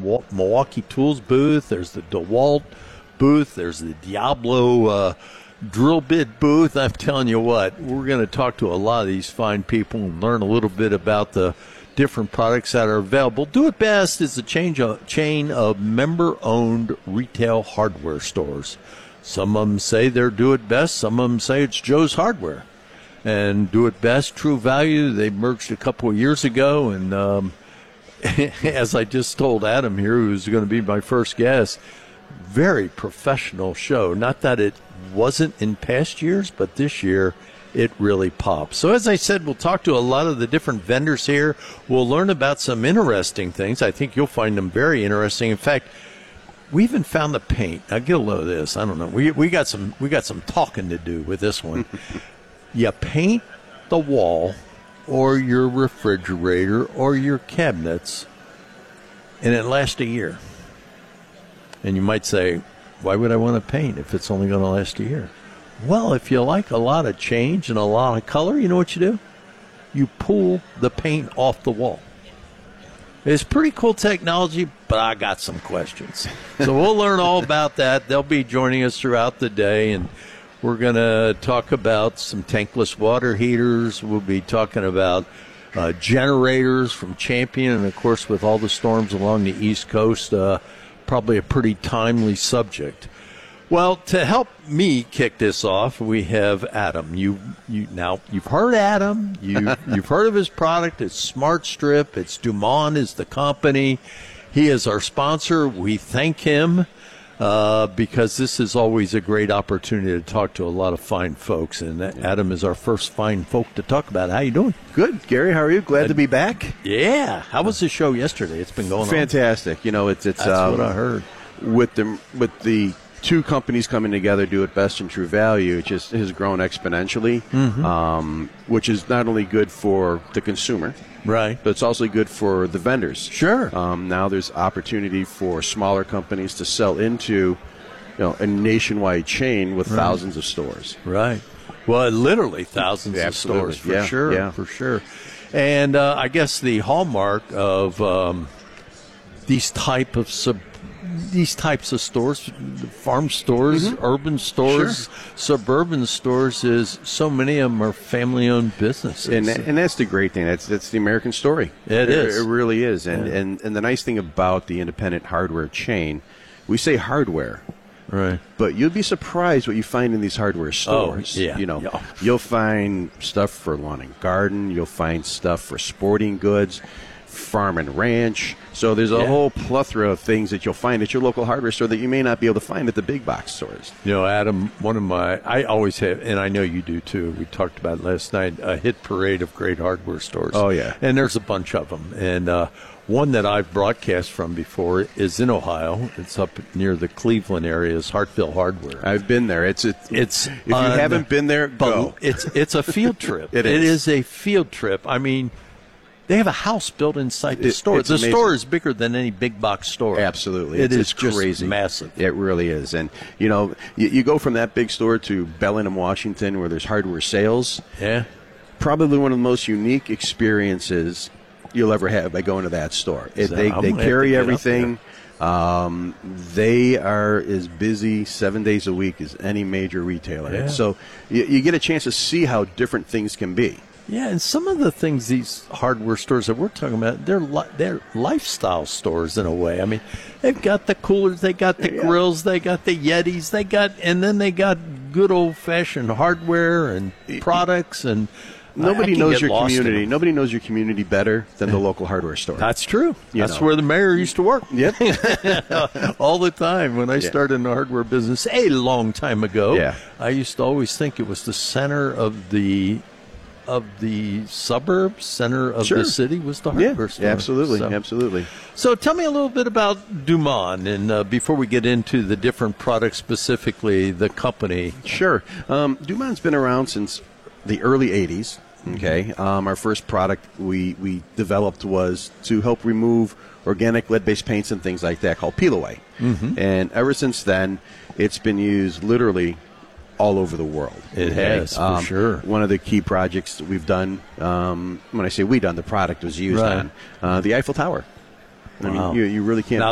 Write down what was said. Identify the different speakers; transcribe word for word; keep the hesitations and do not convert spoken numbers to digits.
Speaker 1: Milwaukee Tools booth. There's the DeWalt booth. There's the Diablo uh, drill bit booth. I'm telling you what, we're going to talk to a lot of these fine people and learn a little bit about the different products that are available. Do It Best is a chain of, chain of member-owned retail hardware stores. Some of them say they're Do It Best. Some of them say it's Joe's Hardware. And Do It Best, True Value, they merged a couple of years ago. And um, as I just told Adam here, who's going to be my first guest, very professional show. Not that it wasn't in past years, but this year it really pops. So as I said, we'll talk to a lot of the different vendors here. We'll learn about some interesting things. I think you'll find them very interesting. In fact, we even found the paint. Now get a load of this. I don't know. We we got some we got some talking to do with this one. You paint the wall or your refrigerator or your cabinets, and it lasts a year. And you might say, why would I want to paint if it's only going to last a year? Well, if you like a lot of change and a lot of color, you know what you do? You pull the paint off the wall. It's pretty cool technology, but I got some questions. So we'll learn all about that. They'll be joining us throughout the day, and we're going to talk about some tankless water heaters. We'll be talking about uh, generators from Champion, and, of course, with all the storms along the East Coast, uh, probably a pretty timely subject. Well, to help me kick this off, we have Adam. You, you now you've heard Adam. You, you've heard of his product. It's Smart Strip. It's Dumont is the company. He is our sponsor. We thank him uh, because this is always a great opportunity to talk to a lot of fine folks. And Adam is our first fine folk to talk about. How you doing?
Speaker 2: Good, Gary. How are you? Glad uh, to be back.
Speaker 1: Yeah. How was the show yesterday? It's been going
Speaker 2: Fantastic.
Speaker 1: on.
Speaker 2: Fantastic. You know, it's it's.
Speaker 1: That's
Speaker 2: um,
Speaker 1: what I heard.
Speaker 2: With the with the. Two companies coming together, Do It Best and True Value, it just has grown exponentially, mm-hmm. um, which is not only good for the consumer,
Speaker 1: right,
Speaker 2: but it's also good for the vendors.
Speaker 1: Sure.
Speaker 2: Um, now there's opportunity for smaller companies to sell into, you know, a nationwide chain with right. thousands of stores.
Speaker 1: Right. Well, literally thousands
Speaker 2: Absolutely.
Speaker 1: of stores, for
Speaker 2: yeah.
Speaker 1: sure,
Speaker 2: yeah.
Speaker 1: for sure. And uh, I guess the hallmark of um, these type of sub. These types of stores, farm stores, mm-hmm. urban stores,
Speaker 2: sure.
Speaker 1: suburban stores, is so many of them are family-owned businesses.
Speaker 2: And and that's the great thing. That's that's the American story.
Speaker 1: It, it is.
Speaker 2: It really is. And,
Speaker 1: yeah.
Speaker 2: and and the nice thing about the independent hardware chain, we say hardware.
Speaker 1: Right.
Speaker 2: But you'd be surprised what you find in these hardware stores.
Speaker 1: Oh, yeah.
Speaker 2: You know,
Speaker 1: yeah.
Speaker 2: You'll find stuff for lawn and garden. You'll find stuff for sporting goods, farm and ranch. So there's a
Speaker 1: yeah.
Speaker 2: whole plethora of things that you'll find at your local hardware store that you may not be able to find at the big box stores.
Speaker 1: You know, Adam, one of my, I always have, and I know you do too, we talked about it last night, a hit parade of great hardware stores.
Speaker 2: Oh, yeah.
Speaker 1: And there's a bunch of them. And uh, one that I've broadcast from before is in Ohio. It's up near the Cleveland area, is Hartville Hardware.
Speaker 2: I've been there. It's a,
Speaker 1: it's
Speaker 2: If you un- haven't been there, go.
Speaker 1: It's, it's a field trip.
Speaker 2: it is.
Speaker 1: It is a field trip. I mean, they have a house built inside the
Speaker 2: it,
Speaker 1: store. The
Speaker 2: amazing.
Speaker 1: store is bigger than any big box store.
Speaker 2: Absolutely.
Speaker 1: It
Speaker 2: it's,
Speaker 1: is
Speaker 2: it's
Speaker 1: just
Speaker 2: crazy.
Speaker 1: massive.
Speaker 2: It really is. And, you know, you, you go from that big store to Bellingham, Washington, where there's hardware sales.
Speaker 1: Yeah.
Speaker 2: Probably one of the most unique experiences you'll ever have by going to that store. It,
Speaker 1: so
Speaker 2: they they carry everything.
Speaker 1: Um,
Speaker 2: they are as busy seven days a week as any major retailer.
Speaker 1: Yeah.
Speaker 2: So you, you get a chance to see how different things can be.
Speaker 1: Yeah, and some of the things these hardware stores that we're talking about, they're li- they're lifestyle stores in a way. I mean, they've got the coolers, they got the
Speaker 2: yeah.
Speaker 1: grills, they got the Yetis, they got, and then they got good old fashioned hardware and products and.
Speaker 2: Nobody knows your community. Nobody knows your community better than the local hardware store.
Speaker 1: That's true.
Speaker 2: You
Speaker 1: That's
Speaker 2: know.
Speaker 1: where the mayor used to work.
Speaker 2: Yep.
Speaker 1: All the time. When I
Speaker 2: yeah.
Speaker 1: started in the hardware business a long time ago,
Speaker 2: yeah.
Speaker 1: I used to always think it was the center of the of the suburbs, center of
Speaker 2: sure.
Speaker 1: the city was the hardware
Speaker 2: yeah,
Speaker 1: store.
Speaker 2: Absolutely,
Speaker 1: so,
Speaker 2: absolutely.
Speaker 1: So tell me a little bit about Dumont, and uh, before we get into the different products, specifically the company.
Speaker 2: Sure. Um, Dumont's been around since the early eighties. Okay. Um, our first product we, we developed was to help remove organic lead-based paints and things like that, called Peel Away. Mm-hmm. And ever since then, it's been used literally all over the world.
Speaker 1: It
Speaker 2: okay?
Speaker 1: has, for
Speaker 2: um,
Speaker 1: sure.
Speaker 2: One of the key projects that we've done, um, when I say we done, the product was used
Speaker 1: right.
Speaker 2: on, uh, the Eiffel Tower. I
Speaker 1: wow.
Speaker 2: mean, you, you really can't.
Speaker 1: Now,